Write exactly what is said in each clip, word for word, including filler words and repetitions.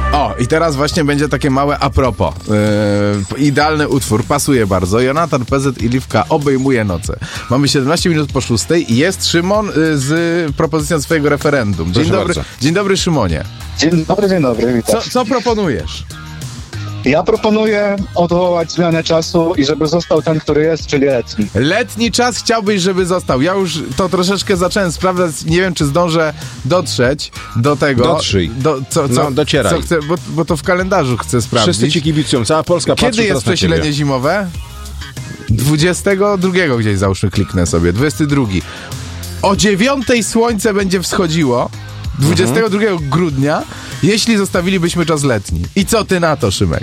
O, i teraz właśnie będzie takie małe a propos. Yy, idealny utwór, pasuje bardzo. Jonatan P Z i Liwka obejmuje noce. Mamy siedemnaście minut po szóstej i jest Szymon yy, z propozycją swojego referendum. Dzień Proszę dobry, bardzo. dzień dobry, Szymonie. Dzień dobry, dzień dobry, witam. Co, co proponujesz? Ja proponuję odwołać zmianę czasu i żeby został ten, który jest, czyli letni. Letni czas chciałbyś, żeby został. Ja już to troszeczkę zacząłem sprawdzać, nie wiem, czy zdążę dotrzeć do tego. Dotrzyj. Do, co, co, No, docieraj. Co chcę, bo, bo to w kalendarzu chcę sprawdzić. Wszyscy ci kibicują, cała Polska patrzy Kiedy jest teraz na przesilenie ciebie. zimowe? dwudziestego drugiego gdzieś załóżmy kliknę sobie. dwudziestego drugiego. O dziewiątej słońce będzie wschodziło. dwudziestego drugiego grudnia, jeśli zostawilibyśmy czas letni. I co ty na to, Szymek?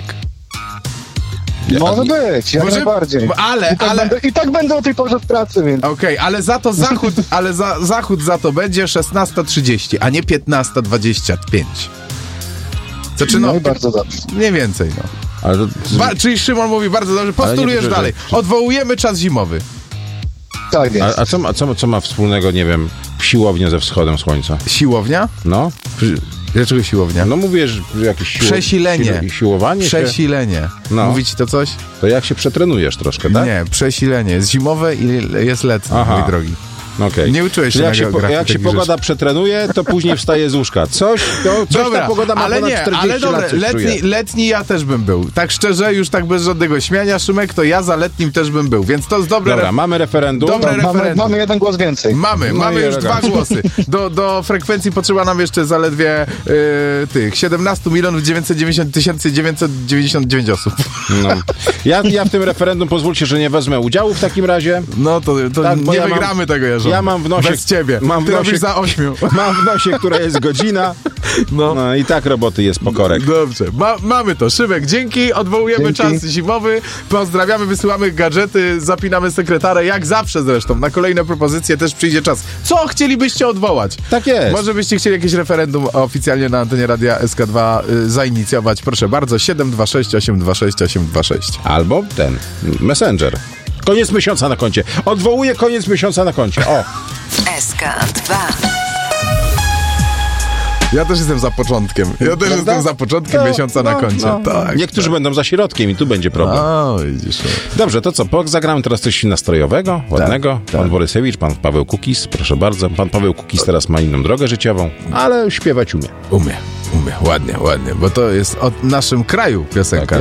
Może być, jak Może- najbardziej. ale- I tak, ale- Będę, I tak będę o tej porze w pracy, więc... Okej, ale za to zachód, ale za, zachód za to będzie szesnasta trzydzieści, a nie piętnasta dwadzieścia pięć. Znaczy, No no, i bardzo dobrze. mniej więcej, no. Ale to, Ba, czyli Szymon mówi bardzo dobrze, postulujesz Ale nie- dalej. Odwołujemy czas zimowy. Tak jest. a, a, co, ma- a co, co ma wspólnego, nie wiem, siłownia ze wschodem słońca? Siłownia? No? Dlaczego siłownia? No mówisz, że jakieś siło... Przesilenie. sił- Siłowanie się? Przesilenie. No. Mówi ci to coś? To jak się przetrenujesz troszkę, tak? Nie, przesilenie. Jest zimowe i jest letnie, Aha. mój drogi. Okej. Nie uczyłeś się Czyli na jak się, po, geografii jak się takich pogoda rzeczy. przetrenuje, to później wstaje z łóżka. Coś, to, coś Dobra, ta pogoda ma ale ponad nie, czterdzieści ale dobra, lat, coś letni, czuje. letni ja też bym był. Tak szczerze, już tak bez żadnego śmiania, Szymek, to ja za letnim też bym był, więc to jest dobre. Dobra, mamy referendum. Dobre Mamy, referendum. mamy jeden głos więcej. Mamy, No mamy i już elegancko. dwa głosy. Do, do frekwencji potrzeba nam jeszcze zaledwie yy, tych siedemnaście milionów dziewięćset dziewięćdziesiąt tysięcy dziewięćset dziewięćdziesiąt dziewięć osób. No. Ja, ja w tym referendum pozwólcie, że nie wezmę udziału w takim razie. No to, to Tak, bo nie ja mam- wygramy tego, Jarząb. ja mam w nosie- Bez ciebie. mam w Ty nosie- robisz za ośmiu. Mam w nosie, która jest godzina. No. No i tak roboty jest pokorek. Dobrze, Ma, mamy to. Szymek, dzięki, odwołujemy Dzięki. czas zimowy, pozdrawiamy, wysyłamy gadżety, zapinamy sekretarę, jak zawsze zresztą. Na kolejne propozycje też przyjdzie czas. Co chcielibyście odwołać? Tak jest. Może byście chcieli jakieś referendum oficjalnie na antenie Radia S K dwa y, zainicjować? Proszę bardzo, siedem dwa sześć osiem dwa sześć osiem dwa sześć. Albo ten, Messenger. Koniec miesiąca na koncie. Odwołuję koniec miesiąca na koncie. O! S K dwa. Ja też jestem za początkiem. Ja też Prawda? jestem za początkiem No, miesiąca na no, koncie. no. Tak. Niektórzy będą za środkiem i tu będzie problem. O, widzisz. Dobrze, to co? Po- Zagramy teraz coś nastrojowego, ładnego. tak. Pan Borysewicz, pan Paweł Kukis, proszę bardzo. Pan Paweł Kukis teraz ma inną drogę życiową, ale śpiewać umie. Umie, umie, ładnie, ładnie, bo to jest o naszym kraju piosenka. Tak